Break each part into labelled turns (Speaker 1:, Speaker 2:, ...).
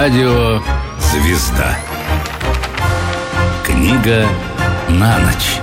Speaker 1: Радио «Звезда». Книга на ночь.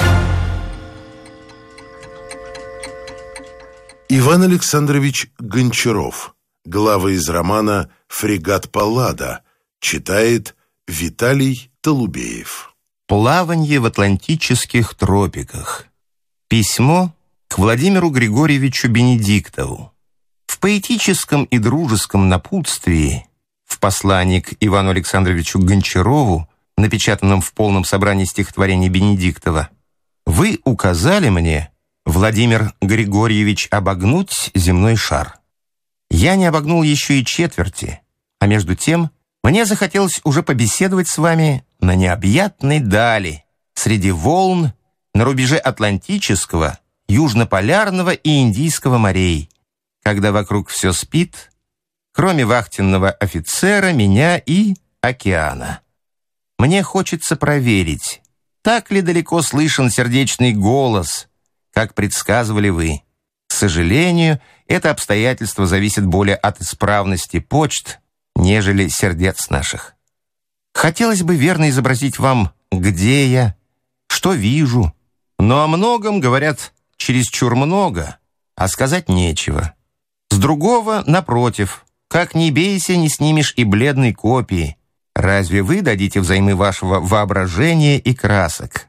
Speaker 2: Иван Александрович Гончаров. Глава из романа «Фрегат Паллада». Читает Виталий Толубеев.
Speaker 3: Плаванье в Атлантических тропиках. Письмо к Владимиру Григорьевичу Бенедиктову. В поэтическом и дружеском напутствии в послании к Ивану Александровичу Гончарову, напечатанном в полном собрании стихотворений Бенедиктова, вы указали мне, Владимир Григорьевич, обогнуть земной шар. Я не обогнул еще и четверти, а между тем мне захотелось уже побеседовать с вами на необъятной дали, среди волн, на рубеже Атлантического, Южнополярного и Индийского морей, когда вокруг все спит, кроме вахтенного офицера, меня и океана. Мне хочется проверить, так ли далеко слышен сердечный голос, как предсказывали вы. К сожалению, это обстоятельство зависит более от исправности почт, нежели сердец наших. Хотелось бы верно изобразить вам, где я, что вижу, но о многом говорят чересчур много, а сказать нечего. С другого, напротив, как ни бейся, не снимешь и бледной копии. Разве вы дадите взаймы вашего воображения и красок?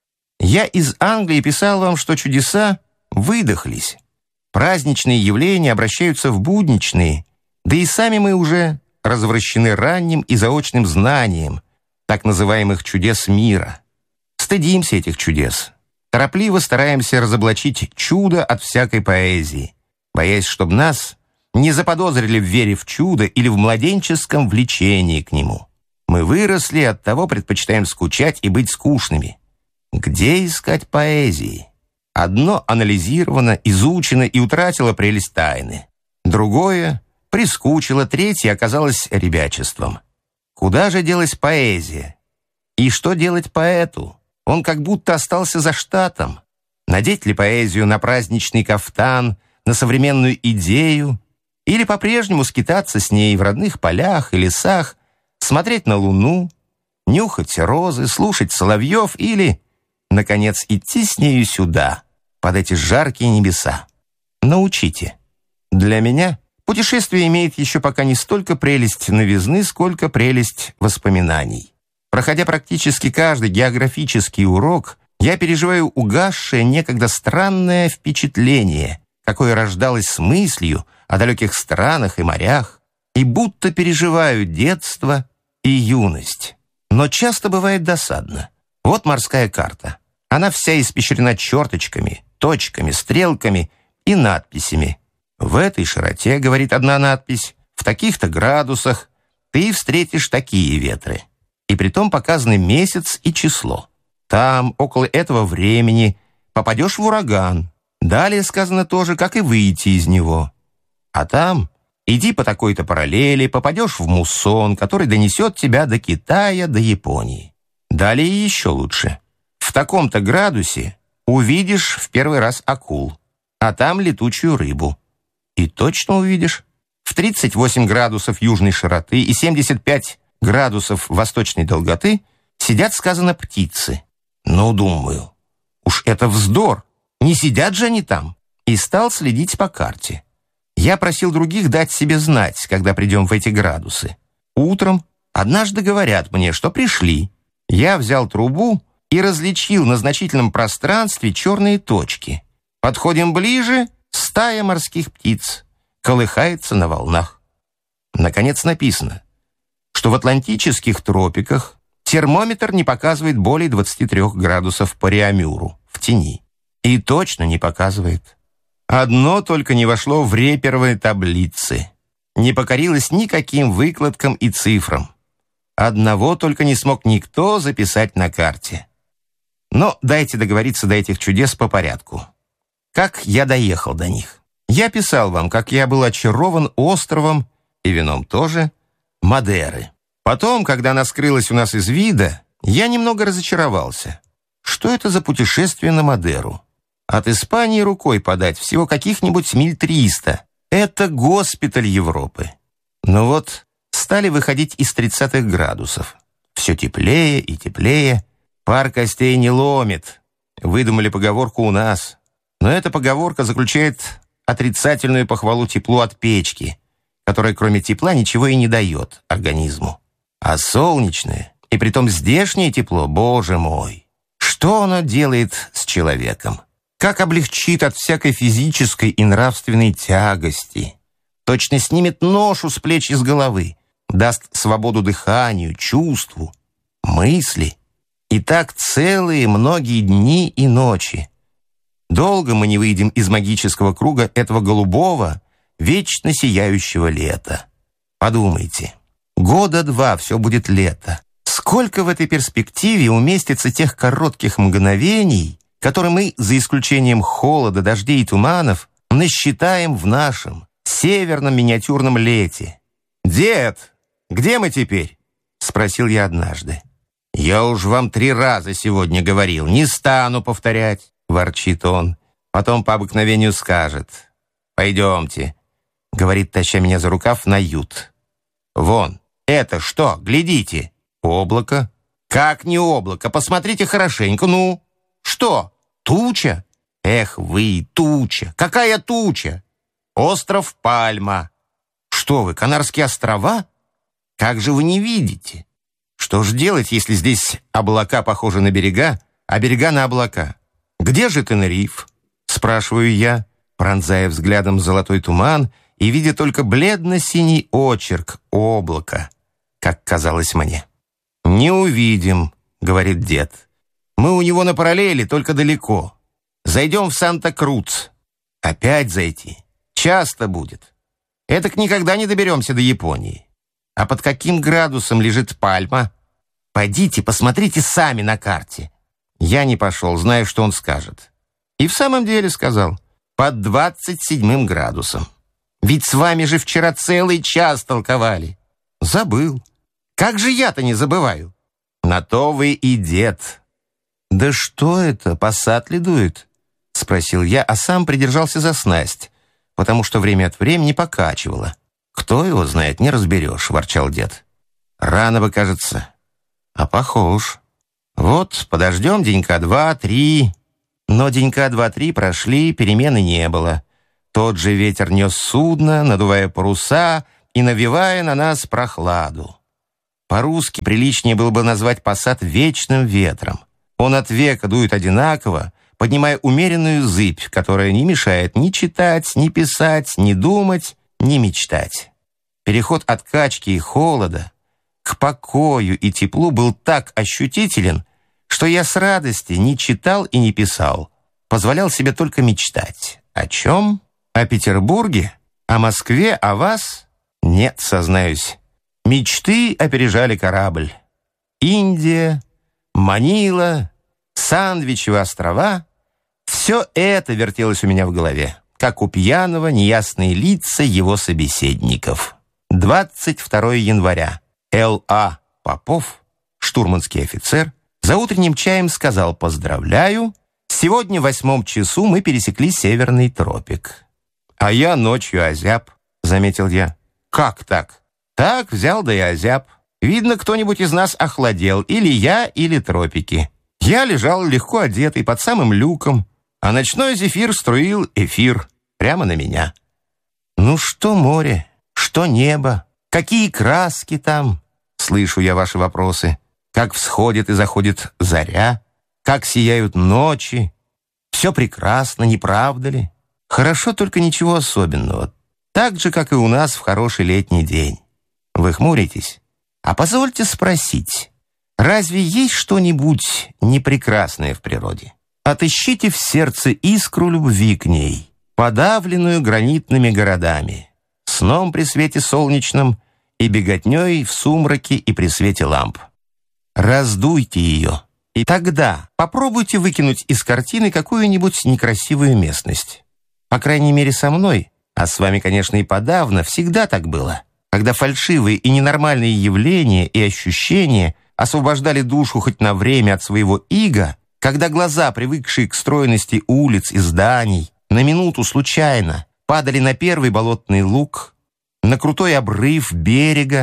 Speaker 3: Я из Англии писал вам, что чудеса выдохлись. Праздничные явления обращаются в будничные, да и сами мы уже развращены ранним и заочным знанием так называемых чудес мира. Стыдимся этих чудес. Торопливо стараемся разоблачить чудо от всякой поэзии, боясь, чтобы нас не заподозрили в вере в чудо или в младенческом влечении к нему. Мы выросли, оттого предпочитаем скучать и быть скучными. Где искать поэзии? Одно анализировано, изучено и утратило прелесть тайны. Другое прискучило, третье оказалось ребячеством. Куда же делась поэзия? И что делать поэту? Он как будто остался за штатом. Надеть ли поэзию на праздничный кафтан, на современную идею, или по-прежнему скитаться с ней в родных полях и лесах, смотреть на луну, нюхать розы, слушать соловьев или, наконец, идти с нею сюда, под эти жаркие небеса. Научите. Для меня путешествие имеет еще пока не столько прелесть новизны, сколько прелесть воспоминаний. Проходя практически каждый географический урок, я переживаю угасшее некогда странное впечатление, какое рождалось с мыслью о далеких странах и морях, и будто переживаю детство и юность. Но часто бывает досадно. Вот морская карта. Она вся испещрена черточками, точками, стрелками и надписями. В этой широте, говорит одна надпись, в таких-то градусах ты встретишь такие ветры. И притом показаны месяц и число. Там, около этого времени, попадешь в ураган. Далее сказано тоже, как и выйти из него. А там иди по такой-то параллели, попадешь в муссон, который донесет тебя до Китая, до Японии. Далее еще лучше. В таком-то градусе увидишь в первый раз акул, а там летучую рыбу. И точно увидишь. В 38 градусов южной широты и 75 градусов восточной долготы сидят, сказано, птицы. Ну, думаю, уж это вздор. Не сидят же они там. И стал следить по карте. Я просил других дать себе знать, когда придем в эти градусы. Утром однажды говорят мне, что пришли. Я взял трубу и различил на значительном пространстве черные точки. Подходим ближе, стая морских птиц колыхается на волнах. Наконец написано, что в Атлантических тропиках термометр не показывает более 23 градусов по Реамюру в тени. И точно не показывает. Одно только не вошло в реперовые таблицы. Не покорилось никаким выкладкам и цифрам. Одного только не смог никто записать на карте. Но дайте договориться до этих чудес по порядку. Как я доехал до них? Я писал вам, как я был очарован островом, и вином тоже, Мадеры. Потом, когда она скрылась у нас из вида, я немного разочаровался. Что это за путешествие на Мадеру? От Испании рукой подать, всего каких-нибудь миль 300. Это госпиталь Европы. Но вот стали выходить из 30-х градусов. Все теплее и теплее. Пар костей не ломит. Выдумали поговорку у нас. Но эта поговорка заключает отрицательную похвалу теплу от печки, которая кроме тепла ничего и не дает организму. А солнечное, и притом здешнее тепло, боже мой, что оно делает с человеком? Как облегчит от всякой физической и нравственной тягости. Точно снимет ношу с плеч и с головы, даст свободу дыханию, чувству, мысли. И так целые многие дни и ночи. Долго мы не выйдем из магического круга этого голубого, вечно сияющего лета. Подумайте, года 2 все будет лето. Сколько в этой перспективе уместится тех коротких мгновений, которые мы, за исключением холода, дождей и туманов, насчитаем в нашем северном миниатюрном лете? «Дед, где мы теперь?» — спросил я однажды. «Я уж вам 3 раза сегодня говорил, не стану повторять», — ворчит он. Потом по обыкновению скажет: «Пойдемте», — говорит, таща меня за рукав на ют. «Вон, это что, глядите, облако». «Как не облако? Посмотрите хорошенько, ну». «Что, туча?» «Эх вы, туча! Какая туча?» «Остров Пальма». «Что вы, Канарские острова? Как же вы не видите?» «Что ж делать, если здесь облака похожи на берега, а берега на облака? Где же Тенериф?» Спрашиваю я, пронзая взглядом золотой туман и видя только бледно-синий очерк облака, как казалось мне. «Не увидим», — говорит дед. «Мы у него на параллели, только далеко. Зайдем в Санта-Крус. Опять зайти. Часто будет. Этак никогда не доберемся до Японии. А под каким градусом лежит Пальма? Пойдите, посмотрите сами на карте». Я не пошел, зная, что он скажет. И в самом деле сказал: под 27 градусом. Ведь с вами же вчера целый час толковали. Забыл. Как же я-то не забываю? На то вы и дед. «Да что это, посад ли дует?» — спросил я, а сам придержался за снасть, потому что время от времени покачивало. «Кто его знает, не разберешь», — ворчал дед. «Рано бы, кажется. А похож. Вот, подождем денька 2-3». Но денька 2-3 прошли, перемены не было. Тот же ветер нес судно, надувая паруса и навевая на нас прохладу. По-русски приличнее было бы назвать посад вечным ветром. Он от века дует одинаково, поднимая умеренную зыбь, которая не мешает ни читать, ни писать, ни думать, ни мечтать. Переход от качки и холода к покою и теплу был так ощутителен, что я с радости не читал и не писал, позволял себе только мечтать. О чем? О Петербурге? О Москве? О вас? Нет, сознаюсь. Мечты опережали корабль. Индия, Манила, Сандвичевы острова — все это вертелось у меня в голове, как у пьяного неясные лица его собеседников. 22 января. Л.А. Попов, штурманский офицер, за утренним чаем сказал: «Поздравляю, сегодня в 8 часу мы пересекли Северный тропик». «А я ночью озяб», — заметил я. «Как так?» «Так взял да и озяб. Видно, кто-нибудь из нас охладел, или я, или тропики. Я лежал легко одетый под самым люком, а ночной зефир струил эфир прямо на меня». «Ну что море, что небо, какие краски там?» Слышу я ваши вопросы. Как всходит и заходит заря, как сияют ночи. Все прекрасно, не правда ли? Хорошо, только ничего особенного. Так же, как и у нас в хороший летний день. Вы хмуритесь? А позвольте спросить, разве есть что-нибудь непрекрасное в природе? Отыщите в сердце искру любви к ней, подавленную гранитными городами, сном при свете солнечном и беготней в сумраке и при свете ламп. Раздуйте ее, и тогда попробуйте выкинуть из картины какую-нибудь некрасивую местность. По крайней мере, со мной, а с вами, конечно, и подавно, всегда так было. Когда фальшивые и ненормальные явления и ощущения освобождали душу хоть на время от своего ига, когда глаза, привыкшие к стройности улиц и зданий, на минуту случайно падали на первый болотный луг, на крутой обрыв берега, в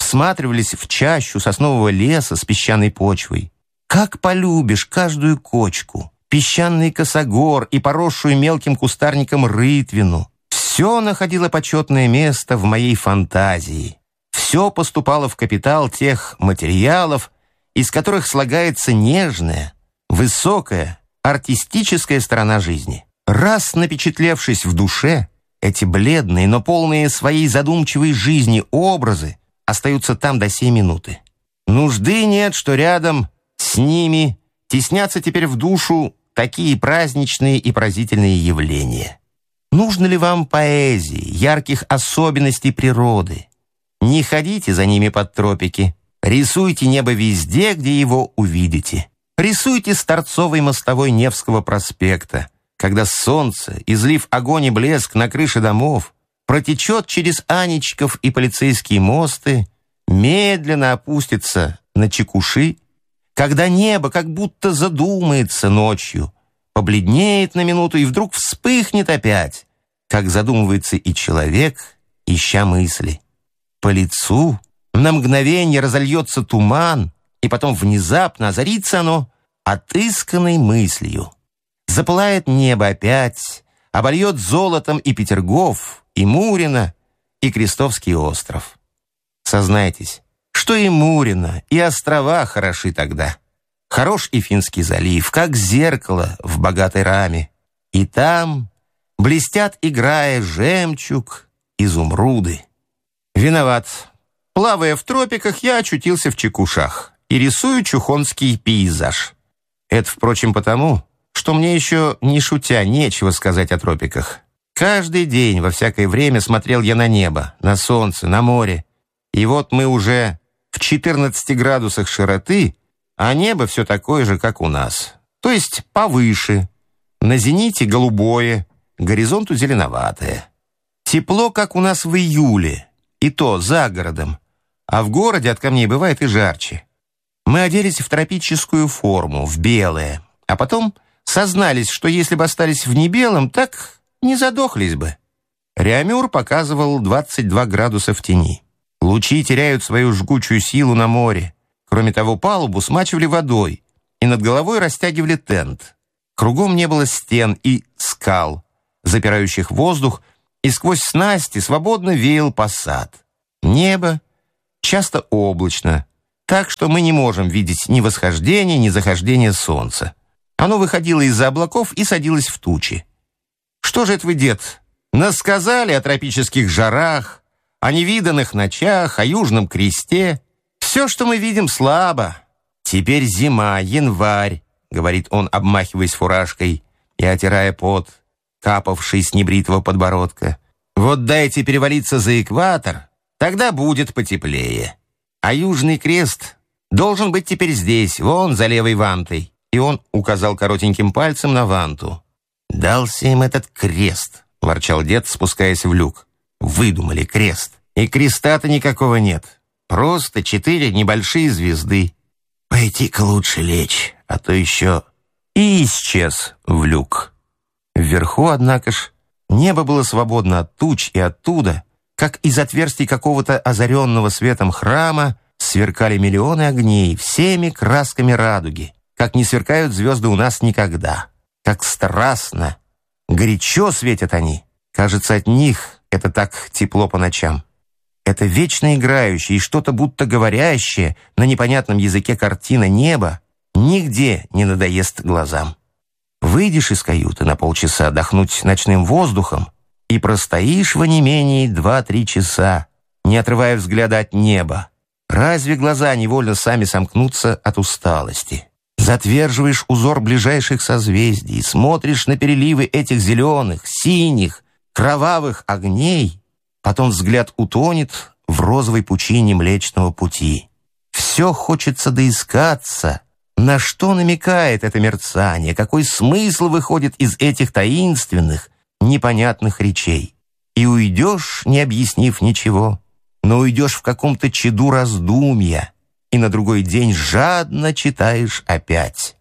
Speaker 3: всматривались в чащу соснового леса с песчаной почвой. Как полюбишь каждую кочку, песчаный косогор и поросшую мелким кустарником рытвину. Все находило почетное место в моей фантазии. Все поступало в капитал тех материалов, из которых слагается нежная, высокая, артистическая сторона жизни. Раз напечатлевшись в душе, эти бледные, но полные своей задумчивой жизни образы остаются там до сей минуты. Нужды нет, что рядом с ними теснятся теперь в душу такие праздничные и поразительные явления. Нужно ли вам поэзии, ярких особенностей природы? Не ходите за ними под тропики. Рисуйте небо везде, где его увидите. Рисуйте с торцовой мостовой Невского проспекта, когда солнце, излив огонь и блеск на крыше домов, протечет через Анечков и полицейские мосты, медленно опустится на Чекуши, когда небо как будто задумается ночью, побледнеет на минуту и вдруг вспыхнет опять, как задумывается и человек, ища мысли. По лицу на мгновение разольется туман, и потом внезапно озарится оно отысканной мыслью. Запылает небо опять, обольет золотом и Петергоф, и Мурино, и Крестовский остров. Сознайтесь, что и Мурино, и острова хороши тогда. Хорош и Финский залив, как зеркало в богатой раме. И там блестят, играя, жемчуг, изумруды. Виноват. Плавая в тропиках, я очутился в Чекушах и рисую чухонский пейзаж. Это, впрочем, потому, что мне еще, не шутя, нечего сказать о тропиках. Каждый день, во всякое время смотрел я на небо, на солнце, на море. И вот мы уже в 14 градусах широты, а небо все такое же, как у нас. То есть повыше. На зените голубое, к горизонту зеленоватое. Тепло, как у нас в июле, и то за городом. А в городе от камней бывает и жарче. Мы оделись в тропическую форму, в белое, а потом сознались, что если бы остались в небелом, так не задохлись бы. Реамюр показывал 22 градуса в тени. Лучи теряют свою жгучую силу на море. Кроме того, палубу смачивали водой, и над головой растягивали тент. Кругом не было стен и скал, запирающих воздух, и сквозь снасти свободно веял посад. Небо часто облачно, так что мы не можем видеть ни восхождения, ни захождения солнца. Оно выходило из-за облаков и садилось в тучи. Что же это вы, дед, насказали о тропических жарах, о невиданных ночах, о Южном кресте? Все, что мы видим, слабо. Теперь зима, январь, говорит он, обмахиваясь фуражкой и отирая пот, капавший с небритого подбородка. Вот дайте перевалиться за экватор, тогда будет потеплее. А Южный крест должен быть теперь здесь, вон за левой вантой. И он указал коротеньким пальцем на ванту. «Дался им этот крест», — ворчал дед, спускаясь в люк. «Выдумали крест. И креста-то никакого нет. Просто 4 небольшие звезды. Пойти-ка лучше лечь, а то еще...» И исчез в люк. Вверху, однако ж, небо было свободно от туч, и оттуда, как из отверстий какого-то озаренного светом храма, сверкали миллионы огней всеми красками радуги, как не сверкают звезды у нас никогда. Как страстно, горячо светят они. Кажется, от них это так тепло по ночам. Это вечно играющее и что-то будто говорящее на непонятном языке картина неба нигде не надоест глазам. Выйдешь из каюты на полчаса отдохнуть ночным воздухом и простоишь в онемении 2-3 часа, не отрывая взгляда от неба. Разве глаза невольно сами сомкнутся от усталости? Затверживаешь узор ближайших созвездий, смотришь на переливы этих зеленых, синих, кровавых огней, потом взгляд утонет в розовой пучине Млечного Пути. Все хочется доискаться, на что намекает это мерцание, какой смысл выходит из этих таинственных, непонятных речей. И уйдешь, не объяснив ничего, но уйдешь в каком-то чаду раздумья, и на другой день жадно читаешь опять.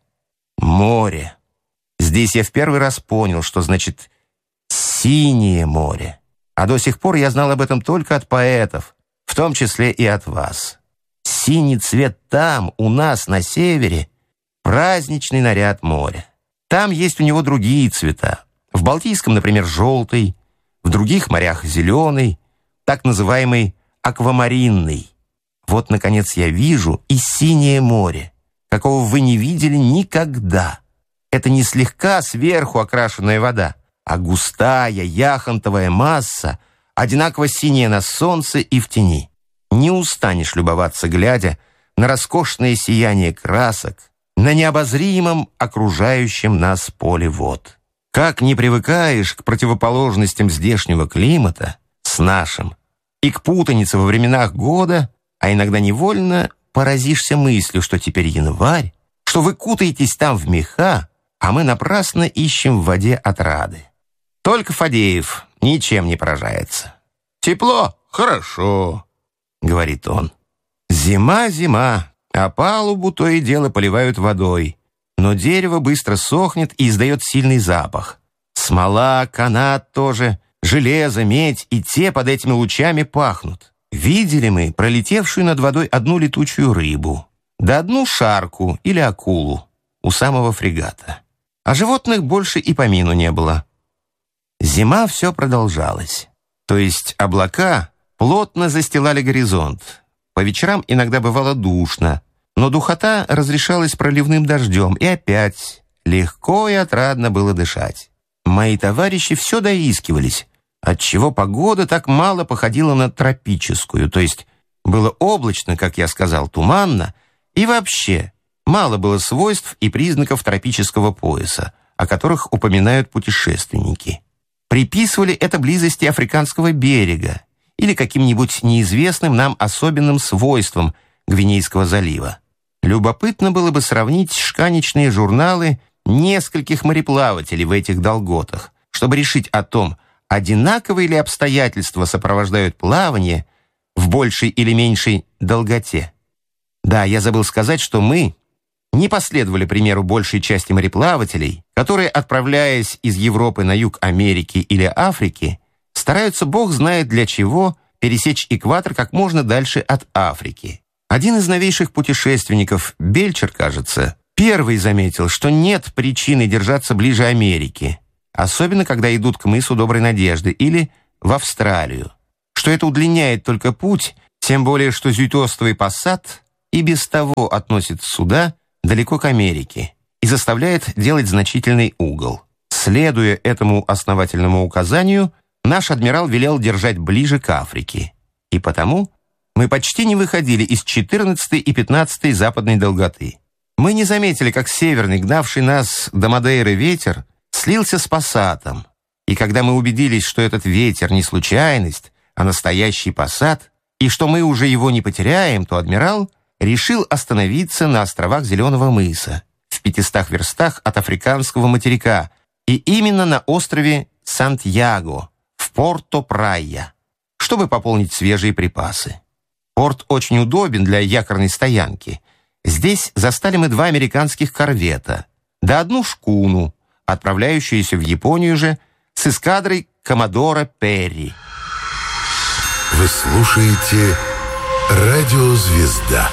Speaker 3: Море. Здесь я в первый раз понял, что значит «синее море». А до сих пор я знал об этом только от поэтов, в том числе и от вас. Синий цвет там, у нас, на севере, праздничный наряд моря. Там есть у него другие цвета. В Балтийском, например, желтый, в других морях зеленый, так называемый аквамаринный. Вот, наконец, я вижу и синее море, какого вы не видели никогда. Это не слегка сверху окрашенная вода, а густая яхонтовая масса, одинаково синяя на солнце и в тени. Не устанешь любоваться, глядя на роскошное сияние красок, на необозримом окружающем нас поле вод. Как не привыкаешь к противоположностям здешнего климата с нашим, и к путанице во временах года, а иногда невольно поразишься мыслью, что теперь январь, что вы кутаетесь там в меха, а мы напрасно ищем в воде отрады. Только Фадеев ничем не поражается. «Тепло? Хорошо», — говорит он. «Зима, зима, а палубу то и дело поливают водой, но дерево быстро сохнет и издает сильный запах. Смола, канат тоже, железо, медь, и те под этими лучами пахнут. Видели мы пролетевшую над водой одну летучую рыбу, да одну шарку или акулу у самого фрегата. А животных больше и помину не было». Зима все продолжалась. То есть облака плотно застилали горизонт. По вечерам иногда бывало душно, но духота разрешалась проливным дождем, и опять легко и отрадно было дышать. Мои товарищи все доискивались, отчего погода так мало походила на тропическую, то есть было облачно, как я сказал, туманно, и вообще мало было свойств и признаков тропического пояса, о которых упоминают путешественники. Приписывали это близости африканского берега или каким-нибудь неизвестным нам особенным свойствам Гвинейского залива. Любопытно было бы сравнить шканечные журналы нескольких мореплавателей в этих долготах, чтобы решить о том, одинаковые ли обстоятельства сопровождают плавание в большей или меньшей долготе. Да, я забыл сказать, что мы не последовали примеру большей части мореплавателей, которые, отправляясь из Европы на юг Америки или Африки, стараются, бог знает для чего, пересечь экватор как можно дальше от Африки. Один из новейших путешественников, Бельчер, кажется, первый заметил, что нет причины держаться ближе Америки, особенно когда идут к мысу Доброй Надежды или в Австралию, что это удлиняет только путь, тем более что Зюитостовый посад и без того относит суда далеко к Америке и заставляет делать значительный угол. Следуя этому основательному указанию, наш адмирал велел держать ближе к Африке, и потому мы почти не выходили из 14 и 15 западной долготы. Мы не заметили, как северный, гнавший нас до Мадейры ветер, слился с пассатом, и когда мы убедились, что этот ветер не случайность, а настоящий пассат, и что мы уже его не потеряем, то адмирал решил остановиться на островах Зеленого мыса, в 500 верстах от африканского материка, и именно на острове Сантьяго, в Порто-Прайя, чтобы пополнить свежие припасы. Порт очень удобен для якорной стоянки. Здесь застали мы 2 американских корвета, да одну шкуну, отправляющуюся в Японию же с эскадрой Коммодора Перри.
Speaker 2: Вы слушаете «Радио Звезда».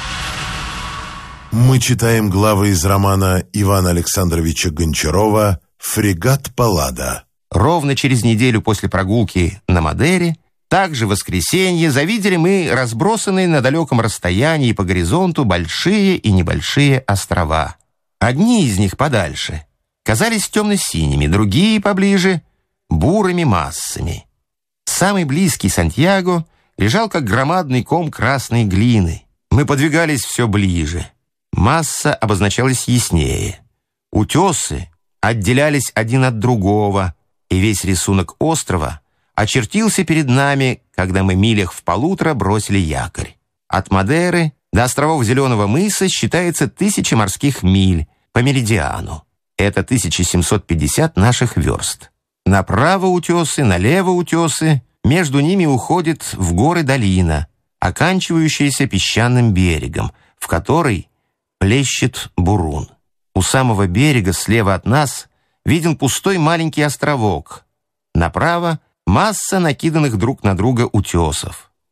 Speaker 2: Мы читаем главы из романа Ивана Александровича Гончарова «Фрегат Паллада».
Speaker 3: Ровно через неделю после прогулки на Мадейре, также в воскресенье, завидели мы разбросанные на далеком расстоянии по горизонту большие и небольшие острова. Одни из них подальше казались темно-синими, другие поближе — бурыми массами. Самый близкий Сантьяго лежал как громадный ком красной глины. Мы подвигались все ближе. Масса обозначалась яснее. Утесы отделялись один от другого, и весь рисунок острова очертился перед нами, когда мы милях в 1,5 бросили якорь. От Мадейры до островов Зеленого мыса считается 1000 морских миль по меридиану. Это 1750 наших верст. Направо утесы, налево утесы, между ними уходит в горы долина, оканчивающаяся песчаным берегом, в который плещет бурун. У самого берега слева от нас виден пустой маленький островок. Направо — масса накиданных друг на друга утесов.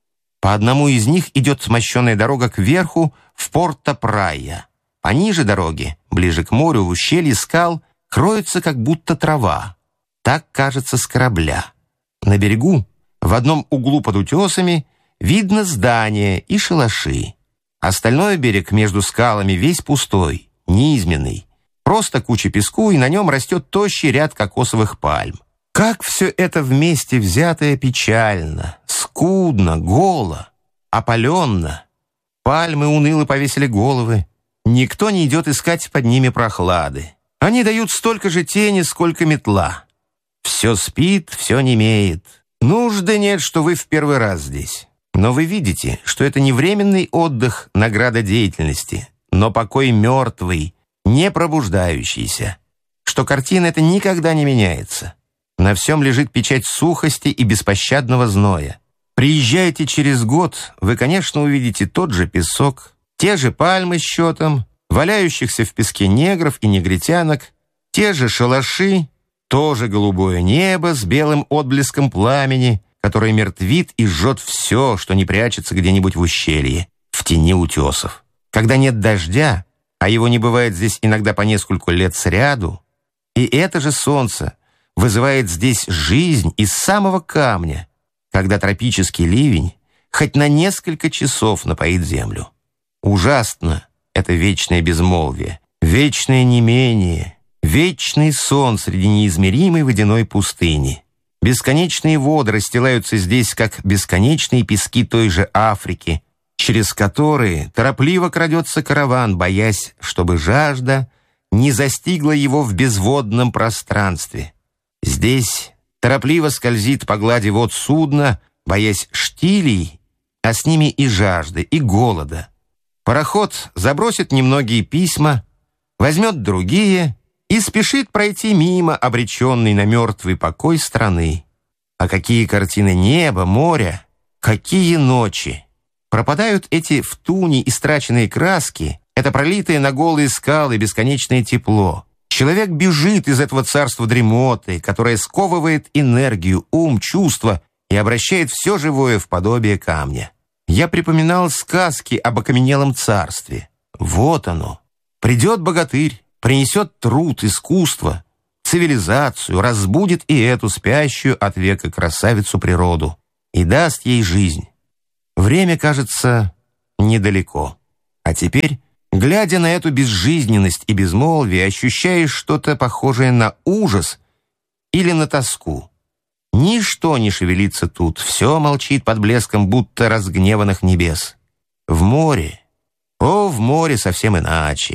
Speaker 3: По одному из них идет смощенная дорога кверху в Порто-Прайя. Пониже дороги, ближе к морю, в ущелье скал, кроется как будто трава. Так кажется с корабля. На берегу, в одном углу под утесами, видно здания и шалаши. Остальной берег между скалами весь пустой, низменный. Просто куча песку, и на нем растет тощий ряд кокосовых пальм. Как все это вместе взятое печально, скудно, голо, опаленно. Пальмы уныло повесили головы. Никто не идет искать под ними прохлады. Они дают столько же тени, сколько метла. Все спит, все немеет. Нужды нет, что вы в первый раз здесь. Но вы видите, что это не временный отдых, награда деятельности, но покой мертвый, не пробуждающийся. Что картина эта никогда не меняется. На всем лежит печать сухости и беспощадного зноя. Приезжайте через год, вы, конечно, увидите тот же песок, те же пальмы с счетом, валяющихся в песке негров и негритянок, те же шалаши, то же голубое небо с белым отблеском пламени, которое мертвит и жжет все, что не прячется где-нибудь в ущелье, в тени утесов. Когда нет дождя, а его не бывает здесь иногда по нескольку лет сряду, и это же солнце вызывает здесь жизнь из самого камня, когда тропический ливень хоть на несколько часов напоит землю. Ужасно это вечное безмолвие, вечное немение, вечный сон среди неизмеримой водяной пустыни. Бесконечные воды расстилаются здесь, как бесконечные пески той же Африки, через которые торопливо крадется караван, боясь, чтобы жажда не застигла его в безводном пространстве. Здесь торопливо скользит по глади вод судно, боясь штилей, а с ними и жажды, и голода. Пароход забросит немногие письма, возьмет другие и спешит пройти мимо обреченной на мертвый покой страны. А какие картины неба, моря, какие ночи! Пропадают эти в туне истраченные краски, это пролитое на голые скалы бесконечное тепло. Человек бежит из этого царства дремоты, которое сковывает энергию, ум, чувства и обращает все живое в подобие камня. Я припоминал сказки об окаменелом царстве. Вот оно. Придет богатырь, принесет труд, искусство, цивилизацию, разбудит и эту спящую от века красавицу природу и даст ей жизнь. Время, кажется, недалеко. А теперь, глядя на эту безжизненность и безмолвие, ощущаешь что-то похожее на ужас или на тоску. Ничто не шевелится тут, все молчит под блеском будто разгневанных небес. В море, в море совсем иначе.